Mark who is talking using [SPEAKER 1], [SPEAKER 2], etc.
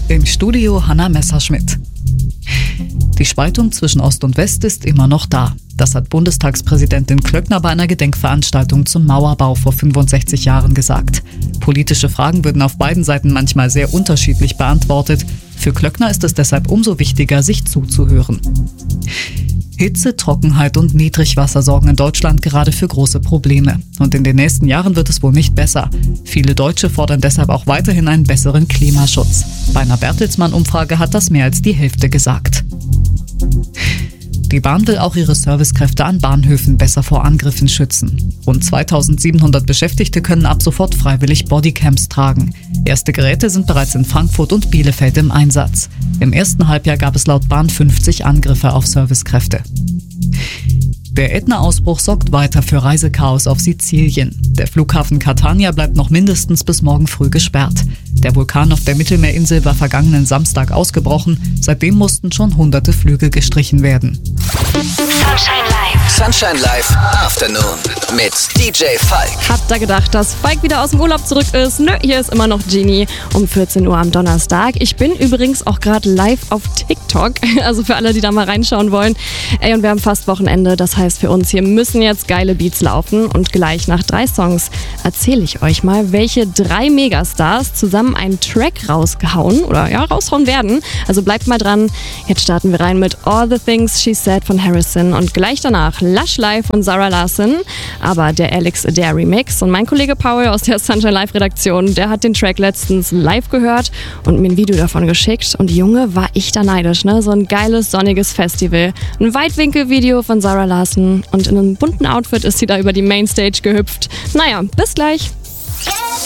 [SPEAKER 1] Im Studio Hannah Messerschmidt. Die Spaltung zwischen Ost und West ist immer noch da. Das hat Bundestagspräsidentin Klöckner bei einer Gedenkveranstaltung zum Mauerbau vor 65 Jahren gesagt. Politische Fragen würden auf beiden Seiten manchmal sehr unterschiedlich beantwortet. Für Klöckner ist es deshalb umso wichtiger, sich zuzuhören. Hitze, Trockenheit und Niedrigwasser sorgen in Deutschland gerade für große Probleme. Und in den nächsten Jahren wird es wohl nicht besser. Viele Deutsche fordern deshalb auch weiterhin einen besseren Klimaschutz. Bei einer Bertelsmann-Umfrage hat das mehr als die Hälfte gesagt. Die Bahn will auch ihre Servicekräfte an Bahnhöfen besser vor Angriffen schützen. Rund 2700 Beschäftigte können ab sofort freiwillig Bodycams tragen. Erste Geräte sind bereits in Frankfurt und Bielefeld im Einsatz. Im ersten Halbjahr gab es laut Bahn 50 Angriffe auf Servicekräfte. Der Ätna-Ausbruch sorgt weiter für Reisechaos auf Sizilien. Der Flughafen Catania bleibt noch mindestens bis morgen früh gesperrt. Der Vulkan auf der Mittelmeerinsel war vergangenen Samstag ausgebrochen. Seitdem mussten schon hunderte Flüge gestrichen werden.
[SPEAKER 2] Sunshine Live Afternoon mit DJ Falk.
[SPEAKER 3] Habt ihr gedacht, dass Falk wieder aus dem Urlaub zurück ist? Nö, hier ist immer noch Genie um 14 Uhr am Donnerstag. Ich bin übrigens auch gerade live auf TikTok, also für alle, die da mal reinschauen wollen. Und wir haben fast Wochenende, das heißt für uns hier müssen jetzt geile Beats laufen. Und gleich nach 3 Songs erzähle ich euch mal, welche 3 Megastars zusammen einen Track rausgehauen oder raushauen werden. Also bleibt mal dran. Jetzt starten wir rein mit All the Things She Said von Harrison und gleich danach Lush Live von Zara Larsson, aber der Alex Adair Remix. Und mein Kollege Paul aus der Sunshine Live Redaktion, der hat den Track letztens live gehört und mir ein Video davon geschickt. Und Junge, war ich da neidisch, ne? So ein geiles, sonniges Festival. Ein Weitwinkelvideo von Zara Larsson und in einem bunten Outfit ist sie da über die Mainstage gehüpft. Naja, bis gleich.